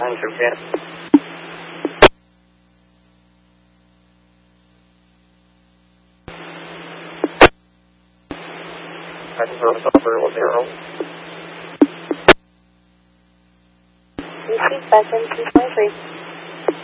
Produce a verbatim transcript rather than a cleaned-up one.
Time for jet. Passing service offer one zero. Receive passing two point three.